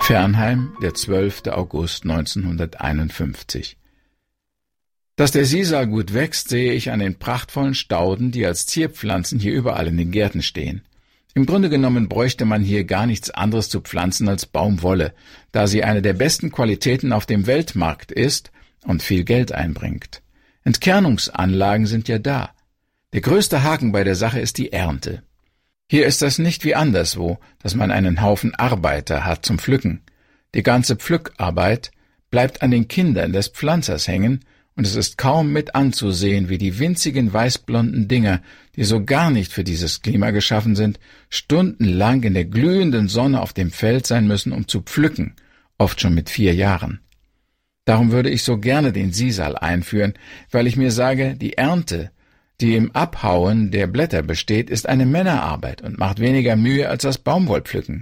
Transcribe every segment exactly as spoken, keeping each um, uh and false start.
Fernheim, der zwölfter August neunzehnhunderteinundfünfzig. Dass der Sisal gut wächst, sehe ich an den prachtvollen Stauden, die als Zierpflanzen hier überall in den Gärten stehen. Im Grunde genommen bräuchte man hier gar nichts anderes zu pflanzen als Baumwolle, da sie eine der besten Qualitäten auf dem Weltmarkt ist und viel Geld einbringt. Entkernungsanlagen sind ja da. Der größte Haken bei der Sache ist die Ernte. Hier ist das nicht wie anderswo, dass man einen Haufen Arbeiter hat zum Pflücken. Die ganze Pflückarbeit bleibt an den Kindern des Pflanzers hängen, und es ist kaum mit anzusehen, wie die winzigen weißblonden Dinger, die so gar nicht für dieses Klima geschaffen sind, stundenlang in der glühenden Sonne auf dem Feld sein müssen, um zu pflücken, oft schon mit vier Jahren. Darum würde ich so gerne den Sisal einführen, weil ich mir sage, die Ernte, die im Abhauen der Blätter besteht, ist eine Männerarbeit und macht weniger Mühe als das Baumwollpflücken.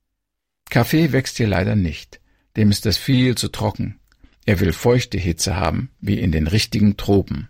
Kaffee wächst hier leider nicht, dem ist es viel zu trocken. Er will feuchte Hitze haben, wie in den richtigen Tropen.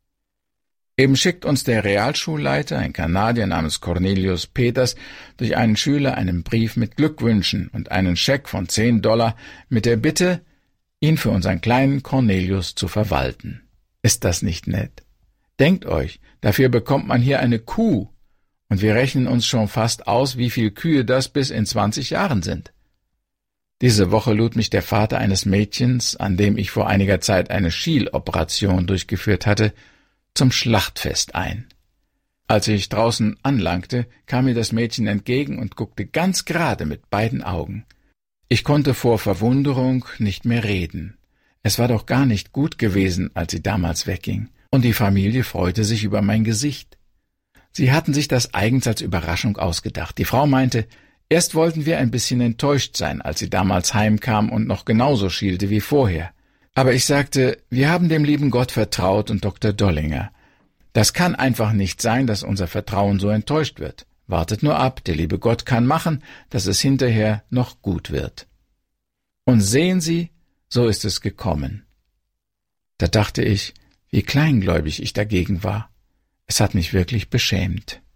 Eben schickt uns der Realschulleiter, ein Kanadier namens Cornelius Peters, durch einen Schüler einen Brief mit Glückwünschen und einen Scheck von zehn Dollar mit der Bitte, ihn für unseren kleinen Cornelius zu verwalten. Ist das nicht nett? Denkt euch, dafür bekommt man hier eine Kuh, und wir rechnen uns schon fast aus, wie viel Kühe das bis in zwanzig Jahren sind. Diese Woche lud mich der Vater eines Mädchens, an dem ich vor einiger Zeit eine Schieloperation durchgeführt hatte, zum Schlachtfest ein. Als ich draußen anlangte, kam mir das Mädchen entgegen und guckte ganz gerade mit beiden Augen. Ich konnte vor Verwunderung nicht mehr reden. Es war doch gar nicht gut gewesen, als sie damals wegging. Und die Familie freute sich über mein Gesicht. Sie hatten sich das eigens als Überraschung ausgedacht. Die Frau meinte, erst wollten wir ein bisschen enttäuscht sein, als sie damals heimkam und noch genauso schielte wie vorher. Aber ich sagte, wir haben dem lieben Gott vertraut und Doktor Dollinger. Das kann einfach nicht sein, dass unser Vertrauen so enttäuscht wird. Wartet nur ab, der liebe Gott kann machen, dass es hinterher noch gut wird. Und sehen Sie, so ist es gekommen. Da dachte ich, wie kleingläubig ich dagegen war. Es hat mich wirklich beschämt.